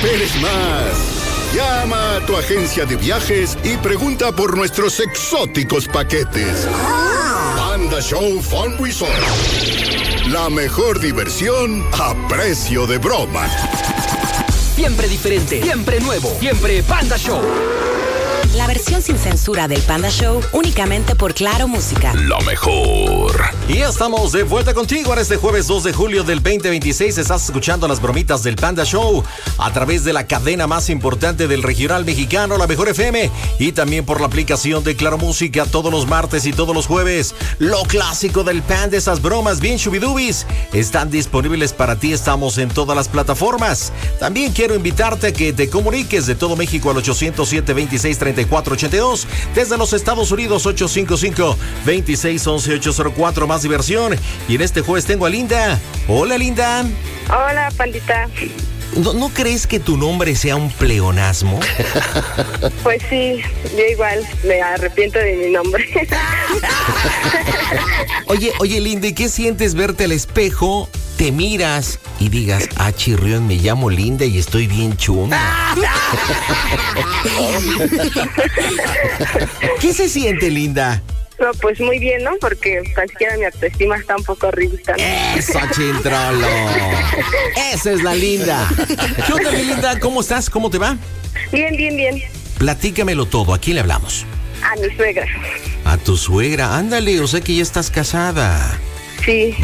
esperes más. Llama a tu agencia de viajes y pregunta por nuestros exóticos paquetes. Panda Show Fun Resort. La mejor diversión a precio de broma. Siempre diferente, siempre nuevo, siempre Panda Show. La versión sin censura del Panda Show, únicamente por Claro Música. Lo mejor. Y ya estamos de vuelta contigo en este jueves 2 de julio del 2026. Estás escuchando las bromitas del Panda Show a través de la cadena más importante del regional mexicano, la Mejor FM, y también por la aplicación de Claro Música todos los martes y todos los jueves. Lo clásico del Panda, esas bromas bien shubidubis, están disponibles para ti. Estamos en todas las plataformas. También quiero invitarte a que te comuniques de todo México al 807-2634-82. Desde los Estados Unidos, 855-2611-804. Más diversión. Y en este jueves tengo a Linda. Hola, Linda. Hola, Pandita. ¿No crees que tu nombre sea un pleonasmo? Pues sí, yo igual me arrepiento de mi nombre. Oye, Linda, ¿y qué sientes verte al espejo, te miras y digas, chirrión, me llamo Linda y estoy bien chunda? ¿Qué se siente, Linda? No, pues muy bien, ¿no? Porque tan siquiera mi autoestima está un poco arribita, ¿no? ¡Eso, chintrolo! ¡Esa es la Linda! ¿Qué onda, mi Linda? ¿Cómo estás? ¿Cómo te va? Bien, bien, bien. Platícamelo todo. ¿A quién le hablamos? A mi suegra. ¿A tu suegra? Ándale, o sea que ya estás casada. Sí.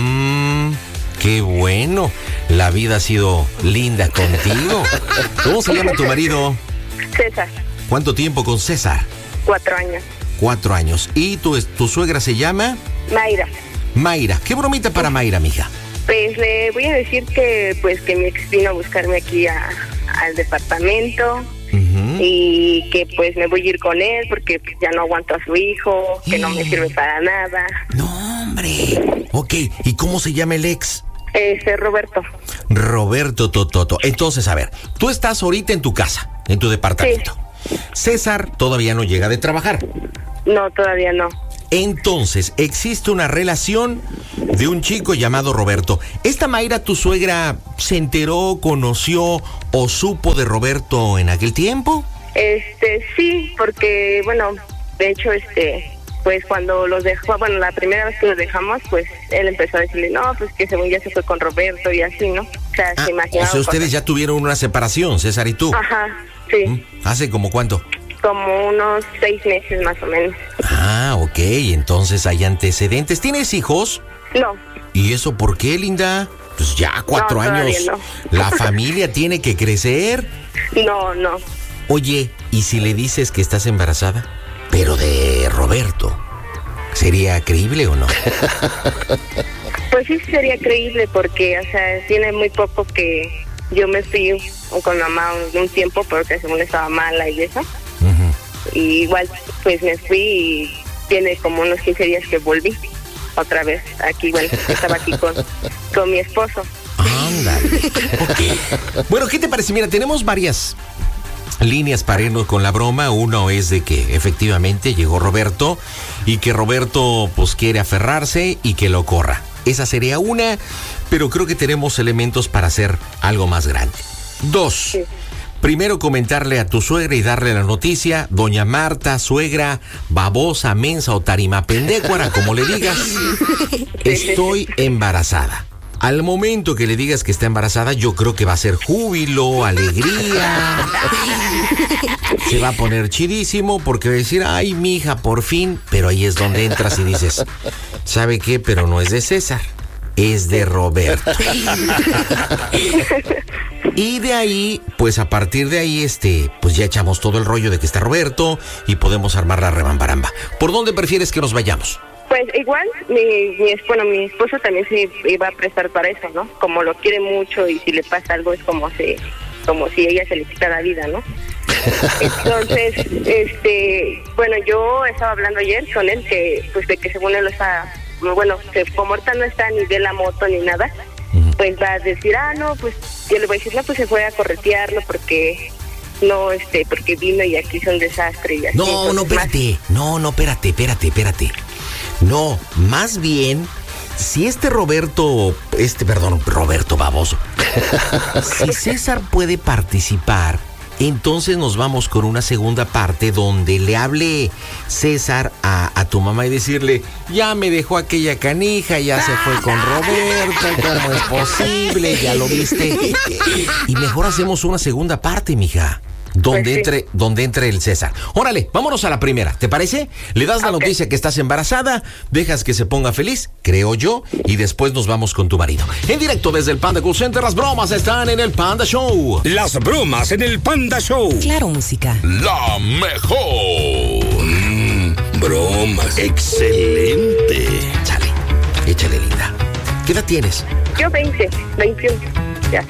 ¡Qué bueno! La vida ha sido linda contigo. ¿Cómo se llama tu marido? César. ¿Cuánto tiempo con César? 4 años. 4 años. ¿Y tu suegra se llama? Mayra. Mayra. ¿Qué bromita para Mayra, mija? Pues le voy a decir que mi ex vino a buscarme aquí al departamento. Y que pues me voy a ir con él porque ya no aguanto a su hijo, que no me sirve para nada. No, hombre. Ok, ¿y cómo se llama el ex? Roberto. Roberto Tototo. Entonces, a ver, tú estás ahorita en tu casa, en tu departamento. Sí. César todavía no llega de trabajar. No, todavía no. Entonces, existe una relación de un chico llamado Roberto. ¿Esta Mayra, tu suegra, se enteró, conoció o supo de Roberto en aquel tiempo? Sí, porque, bueno, de hecho, pues cuando los dejó, bueno, la primera vez que los dejamos, pues él empezó a decirle, no, pues que según ya se fue con Roberto y así, ¿no? O sea, se imaginaba. O sea, ustedes ya tuvieron una separación, César y tú. Ajá, sí. ¿Hace como cuánto? Como unos 6 meses más o menos. Ok, entonces hay antecedentes. ¿Tienes hijos? No. ¿Y eso por qué, Linda? Pues ya 4 años. No. La familia tiene que crecer. No. Oye, ¿y si le dices que estás embarazada? Pero de Roberto, ¿sería creíble o no? Pues sí sería creíble porque, o sea, tiene muy poco que yo me fui con mamá un tiempo porque según estaba mala y eso. Y igual pues me fui y tiene como unos 15 días que volví otra vez aquí, bueno, estaba aquí con mi esposo. Ándale. Okay. Bueno, ¿qué te parece? Mira, tenemos varias líneas para irnos con la broma. Uno es de que efectivamente llegó Roberto y que Roberto pues quiere aferrarse y que lo corra. Esa sería una, pero creo que tenemos elementos para hacer algo más grande. 2. Sí. Primero comentarle a tu suegra y darle la noticia, doña Marta, suegra, babosa, mensa o tarima pendécuara, como le digas, estoy embarazada. Al momento que le digas que está embarazada, yo creo que va a ser júbilo, alegría. Se va a poner chidísimo porque va a decir, ay, mija, por fin. Pero ahí es donde entras y dices, ¿sabe qué? Pero no es de César, es de Roberto. Y de ahí, pues a partir de ahí, pues ya echamos todo el rollo de que está Roberto y podemos armar la rebambaramba. ¿Por dónde prefieres que nos vayamos? Pues igual, mi esposo también se iba a prestar para eso, ¿no? Como lo quiere mucho y si le pasa algo es como si ella se le quita la vida, ¿no? Entonces, bueno, yo estaba hablando ayer con él que, pues de que según él está, bueno, que como ahorita no está ni de la moto ni nada, pues va a decir, no, pues yo le voy a decir, no, pues se fue a corretearlo porque no, porque vino y aquí es un desastre y así. No, espérate. No, espérate. No, más bien si Roberto baboso, si César puede participar, entonces nos vamos con una segunda parte donde le hable César a tu mamá y decirle, ya me dejó aquella canija, ya se fue con Roberto, ¿cómo es posible? Ya lo viste. Y mejor hacemos una segunda parte, mija. Donde entre el César. Órale, vámonos a la primera, ¿te parece? Le das la noticia que estás embarazada, dejas que se ponga feliz, creo yo, y después nos vamos con tu marido. En directo desde el Panda Cool Center, las bromas están en el Panda Show. Las bromas en el Panda Show. Claro, música. La mejor. Bromas. Excelente. Chale, échale, linda. ¿Qué edad tienes? Yo 21, ya.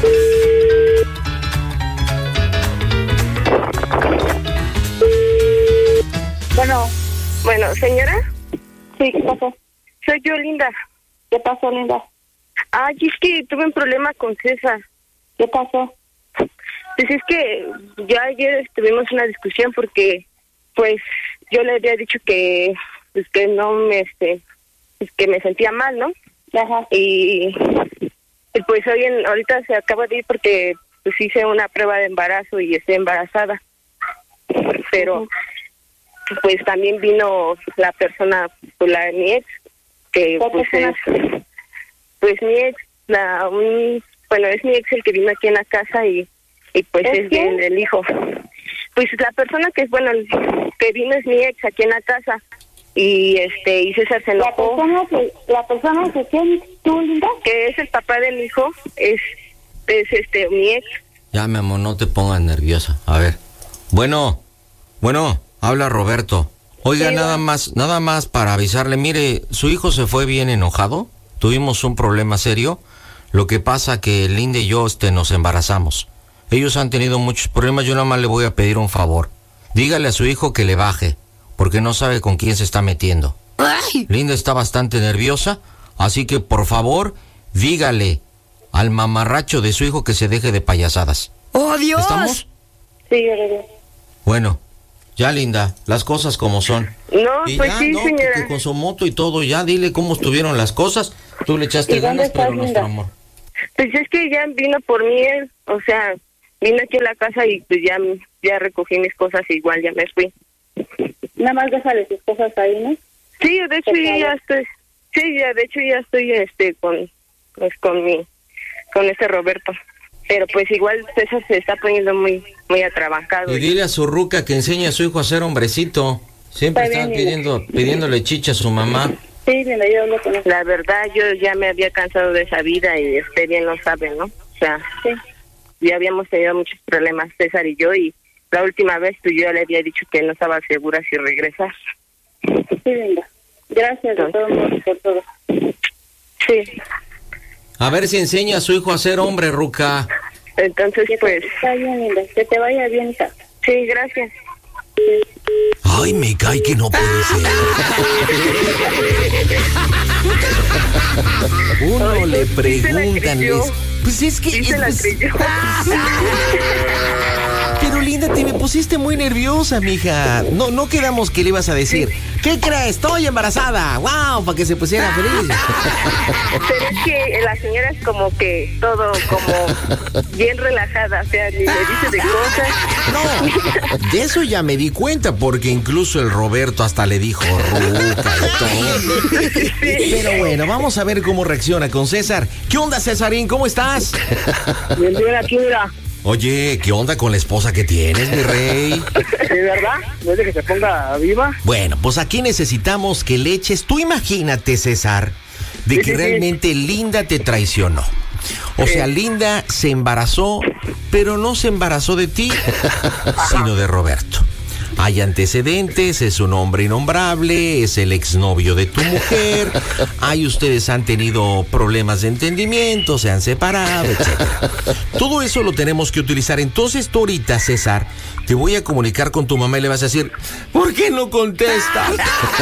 Bueno, señora. Sí, ¿qué pasó? Soy yo, Linda. ¿Qué pasó, Linda? Ay, es que tuve un problema con César. ¿Qué pasó? Pues es que ya ayer tuvimos una discusión porque, pues, yo le había dicho que, pues, que no me, que me sentía mal, ¿no? Ajá. Y pues ahorita se acaba de ir porque, pues, hice una prueba de embarazo y estoy embarazada. Pero, pues, también vino la persona, pues, mi ex, que, pues, es, pues, mi ex, es mi ex el que vino aquí en la casa y pues, es bien el hijo. Pues, la persona que es, que vino es mi ex aquí en la casa. Y César se enojó. La persona que ¿quién? ¿Tú, Linda? Que es el papá del hijo, es mi ex. Ya, mi amor, no te pongas nerviosa. A ver. Bueno, habla Roberto. Oiga, sí, nada más para avisarle, mire, su hijo se fue bien enojado. Tuvimos un problema serio. Lo que pasa que Linda y yo nos embarazamos. Ellos han tenido muchos problemas, yo nada más le voy a pedir un favor. Dígale a su hijo que le baje, porque no sabe con quién se está metiendo. ¡Ay! Linda está bastante nerviosa, así que por favor, dígale al mamarracho de su hijo que se deje de payasadas. ¡Oh, Dios! Sí, yo le digo. Bueno, ya, Linda, las cosas como son. No, y pues ya, sí, no, señora. que con su moto y todo, ya dile cómo estuvieron las cosas. Tú le echaste ganas, pero nuestro amor. Pues es que ya vino por mí él, o sea, vino aquí a la casa y pues ya recogí mis cosas y igual ya me fui. Nada más déjale sus cosas ahí, ¿no? Sí, de hecho ya estoy, con ese Roberto. Pero pues igual César se está poniendo muy atrabancado. Y dile a su ruca que enseñe a su hijo a ser hombrecito. Siempre está pidiéndole chicha a su mamá. Sí, Linda, yo hablo con él. La verdad, yo ya me había cansado de esa vida y bien lo sabe, ¿no? O sea, sí. Ya habíamos tenido muchos problemas César y yo, y la última vez pues yo ya le había dicho que no estaba segura si regresar. Sí, Linda. Gracias de todos modos por todo. Sí. A ver si enseña a su hijo a ser hombre, ruca. Entonces, pues... Está bien, Linda. Que te vaya bien, hija. Sí, gracias. Ay, me cae que no puede ser. Uno le preguntan, pues es que... Sí, Pero Linda, te me pusiste muy nerviosa, mija. No quedamos que le ibas a decir, ¿qué crees? Estoy embarazada. ¡Wow! Para que se pusiera feliz. Pero es que la señora es como que todo como bien relajada, o sea, ni le dice de cosas. No, de eso ya me di cuenta, porque incluso el Roberto hasta le dijo ruca y todo. Sí. Pero bueno, vamos a ver cómo reacciona con César. ¿Qué onda, Cesarín? ¿Cómo estás? Bien, aquí, mira. Oye, ¿qué onda con la esposa que tienes, mi rey? ¿De verdad? ¿No es de que se ponga viva? Bueno, pues aquí necesitamos que le eches. Tú imagínate, César, de que realmente Linda te traicionó. O sea, Linda se embarazó, pero no se embarazó de ti, sino de Roberto. Hay antecedentes, es un hombre innombrable, es el exnovio de tu mujer, ustedes han tenido problemas de entendimiento, se han separado, etc. Todo eso lo tenemos que utilizar. Entonces tú ahorita, César, te voy a comunicar con tu mamá y le vas a decir, ¿por qué no contestas?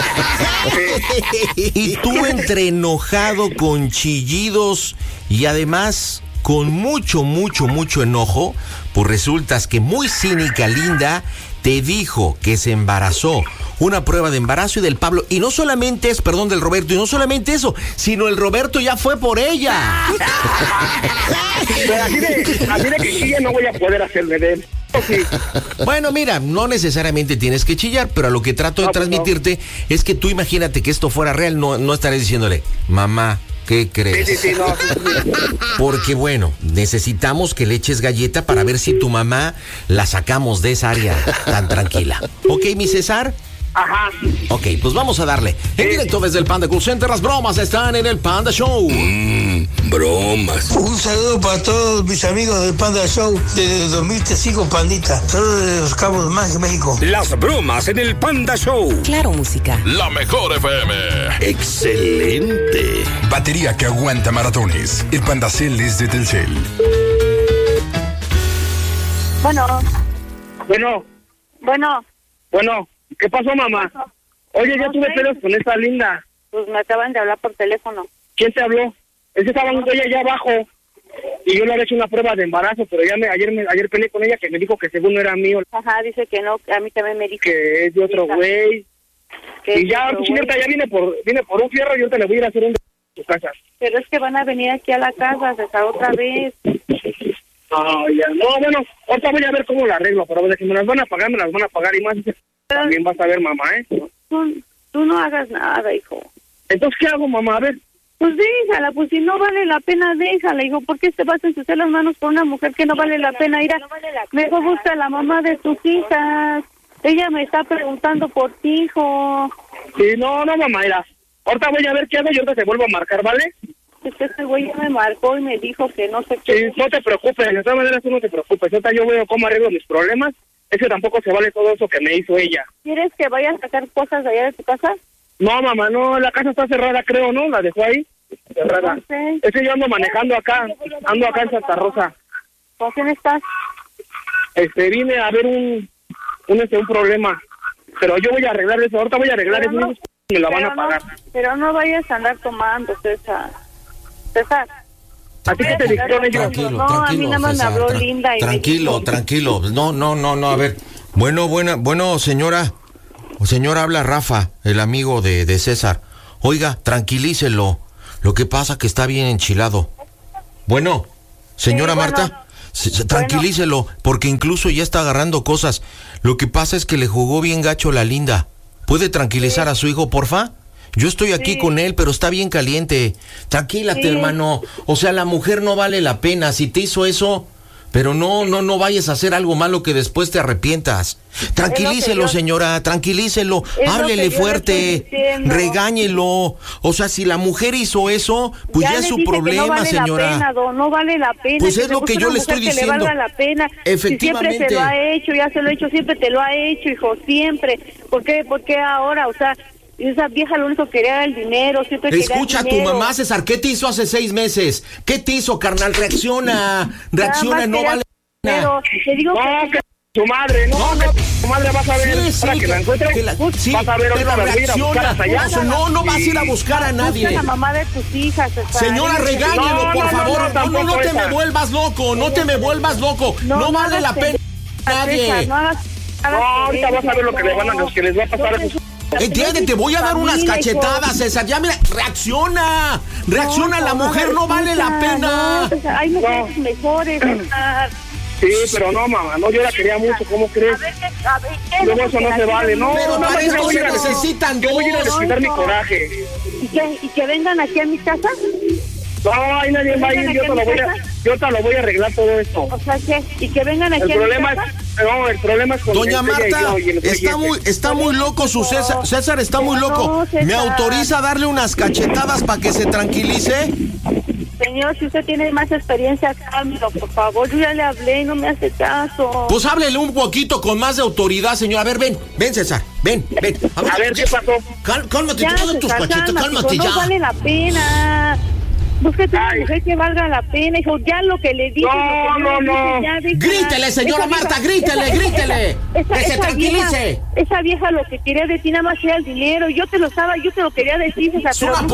Y tú entre enojado, con chillidos y además con mucho enojo, pues resultas que muy cínica Linda te dijo que se embarazó, una prueba de embarazo y del Pablo, y no solamente es, perdón, del Roberto, y no solamente eso, sino el Roberto ya fue por ella. Pero así de que chilla no voy a poder hacerle de él. Sí. Bueno, mira, no necesariamente tienes que chillar, pero a lo que trato de transmitirte es que tú imagínate que esto fuera real, no estarías diciéndole, mamá, ¿qué crees? Sí, no. Porque bueno, necesitamos que le eches galleta para ver si tu mamá la sacamos de esa área tan tranquila. ¿Ok, mi César? Ajá. Ok, pues vamos a darle. En directo desde el Panda Cool Center, las bromas están en el Panda Show. Bromas. Un saludo para todos mis amigos del Panda Show desde 2005, Pandita. Todos de Los Cabos de México. Las bromas en el Panda Show. Claro, música. La mejor FM. Excelente. Batería que aguanta maratones. El Pandacel es de Telcel. Bueno, ¿Qué pasó, mamá? Oye, ya tuve pelos con esa linda. pues me acaban de hablar por teléfono. ¿Quién te habló? Es que estaba ella allá abajo. Y yo le había hecho una prueba de embarazo, pero ayer peleé con ella que me dijo que según no era mío. Ajá, dice que no, a mí también me dijo. Que es de otro güey. Y ya, chineta, ya viene por un fierro y yo te le voy a ir a hacer un de su casa. Pero es que van a venir aquí a la casa, César, otra vez. No, bueno, ahorita voy a ver cómo la arreglo, pero de que me las van a pagar y más. También vas a ver, mamá, ¿eh? Tú no hagas nada, hijo. Entonces, ¿qué hago, mamá? A ver. Pues déjala, pues si no vale la pena, déjala, hijo. ¿Por qué te vas a ensuciar las manos por una mujer que no vale la pena? Ir a... Mejor busca a la mamá de tus hijas. Ella me está preguntando por ti, hijo. Sí, no, mamá, mira. Ahorita voy a ver qué hago y ahorita te vuelvo a marcar, ¿vale? Este güey ya me marcó y me dijo que no sé qué. Sí, no te preocupes, de todas maneras tú no te preocupes. Ahorita yo veo cómo arreglo mis problemas. Es que tampoco se vale todo eso que me hizo ella. ¿Quieres que vaya a sacar cosas de allá de tu casa? No, mamá, no, la casa está cerrada, creo, ¿no? La dejó ahí, cerrada. No sé. Es que yo ando manejando acá, en Santa Rosa. ¿Con quién estás? Vine a ver un problema, pero yo voy a arreglar eso, ahorita voy a arreglar eso, no, me la van a pagar. Pero no vayas a andar tomando, César. ¿A ti qué te dijeron ellos? Tranquilo, a mí nada más me habló Linda y tranquilo. No, a ver. Bueno, señora, habla Rafa, el amigo de César. Oiga, tranquilícelo. Lo que pasa que está bien enchilado. Bueno, señora Marta, tranquilícelo, porque incluso ya está agarrando cosas. Lo que pasa es que le jugó bien gacho la Linda. ¿Puede tranquilizar a su hijo, porfa? Yo estoy aquí con él, pero está bien caliente. Tranquílate, hermano. O sea, la mujer no vale la pena. Si te hizo eso, pero no vayas a hacer algo malo que después te arrepientas. Tranquilícelo, señora, tranquilícelo. Háblele fuerte, regáñelo. O sea, si la mujer hizo eso, pues ya es su problema, no vale señora. La pena, no vale la pena. Pues es lo que yo le estoy diciendo. Que le valga la pena. Efectivamente. Si siempre se lo ha hecho, ya se lo ha hecho, siempre te lo ha hecho, hijo, siempre. ¿Por qué ahora? O sea, esa vieja lo único que quería era el dinero. Escucha a tu mamá, César, ¿qué te hizo hace 6 meses? ¿Qué te hizo, carnal? Reacciona, no vale la pena. Te digo que tu madre, tu madre vas a ver, sí, para que la encuentres, vas a ver, ahorita pero reacciona. No vas a ir a buscar a nadie. Busca a la mamá de tus hijas, señora, regáñelo, por favor. No te me vuelvas loco, no vale la pena nadie. No, ahorita vas a ver lo que les va a pasar a tus... Entiende, te voy a dar unas cachetadas, César. Ya mira, reacciona, la mujer no vale la pena. Hay mujeres mejores, César. Sí, pero no, mamá, no, yo la quería mucho, ¿cómo crees? A ver, luego eso no se vale, no. Pero para esto se necesitan dos. Yo voy a ir a desquitar mi coraje. ¿Y que vengan aquí a mi casa? No, ahí nadie va a ir, yo te lo voy a arreglar todo esto. O sea, ¿qué? ¿Y que vengan aquí el problema es con doña Marta, está muy loco su César. César está muy loco. ¿Me autoriza a darle unas cachetadas para que se tranquilice? Señor, si usted tiene más experiencia, cálmelo, por favor. Yo ya le hablé y no me hace caso. Pues háblele un poquito con más de autoridad, señor. A ver, ven, César. Ven. A ver, ¿qué pasó? Cálmate, todas tus cachetas, cálmate ya. No vale la pena. Búsquete una mujer que valga la pena, hijo. Ya lo que le dije. No. Grítele, señora Marta, grítele. Que se tranquilice. Esa vieja lo que quería de ti nada más era el dinero. Yo te lo quería decir, o sea,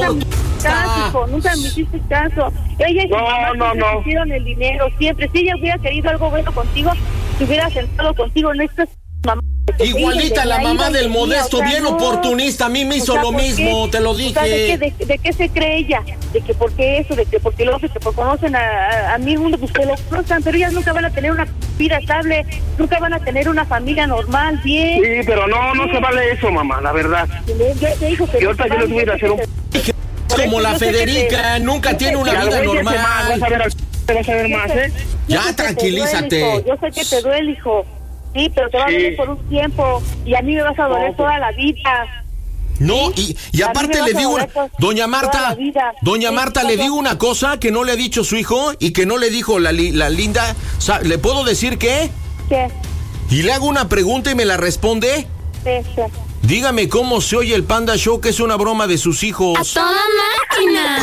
pero nunca me hiciste caso. Ella y su mamá hicieron el dinero siempre. Si ella hubiera querido algo bueno contigo, se hubiera sentado contigo en estas Igualita la mamá del Modesto, bien oportunista, a mí me hizo lo mismo, te lo dije. ¿De qué se cree ella? De que porque eso, de que porque los que conocen a mí, pues que lo conozcan, pero ellas nunca van a tener una vida estable, nunca van a tener una familia normal, bien. Sí, pero no se vale eso, mamá, la verdad. Yo te digo que... Y ahorita yo les voy a ir a hacer un... Como la Federica, nunca tiene una vida normal. Vas a ver más, ¿eh? Ya, tranquilízate. Yo sé que te duele, hijo. Sí, pero te va a doler por un tiempo y a mí me vas a doler toda la vida. No, y aparte le digo, doña Marta, le digo una cosa que no le ha dicho su hijo y que no le dijo la Linda. O sea, ¿le puedo decir qué? ¿Qué? Y le hago una pregunta y me la responde. Sí. Dígame cómo se oye el Panda Show, que es una broma de sus hijos. ¡A toda máquina!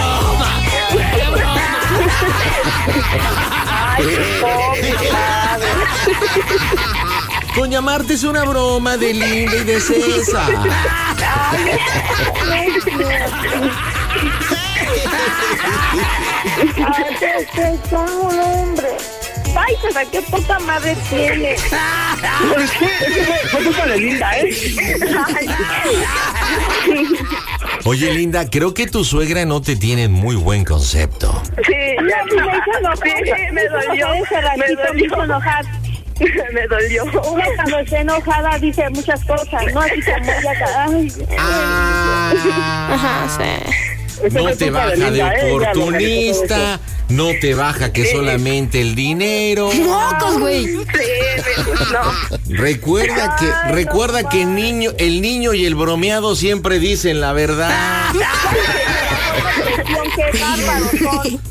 Ay, qué pobre. Doña Marta, es una broma de Linda y de César. Hombre. Ay, César, qué poca madre tiene. Fue culpa de Linda, ¿eh? Oye, Linda, creo que tu suegra no te tiene muy buen concepto. Sí, me dolió. Me dolió. Una cuando está enojada dice muchas cosas, ¿no? Así como ella... Ajá, sí. No te baja de oportunista, no te baja que solamente el dinero. ¡Mocos, güey! Sí, no. Recuerda que el niño y el bromeado siempre dicen la verdad. ¡Qué bárbaros son!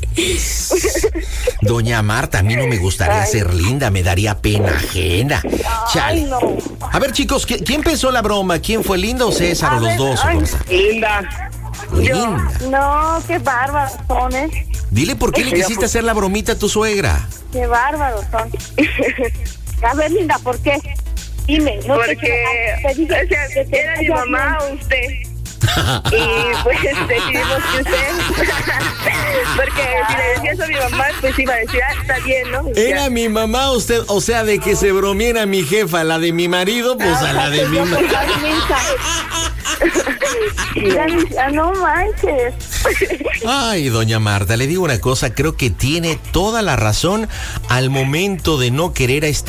Doña Marta, a mí no me gustaría ser Linda, me daría pena ajena. Chale. No. A ver, chicos, ¿quién empezó la broma? ¿Quién fue, Linda o César, o los dos? Linda. Linda. No, qué bárbaros son, ¿eh? Dile por qué le quisiste hacer la bromita a tu suegra. Qué bárbaros son. A ver, Linda, ¿por qué? Dime. No porque era mi mamá o usted. Y pues decidimos que usted, porque si le decía eso a mi mamá, pues iba a decir, está bien, ¿no? Era mi mamá usted, o sea, de que se bromiera mi jefa, la de mi marido, pues a la de mi mamá. No manches. Ay, doña Marta, le digo una cosa, creo que tiene toda la razón al momento de no querer a este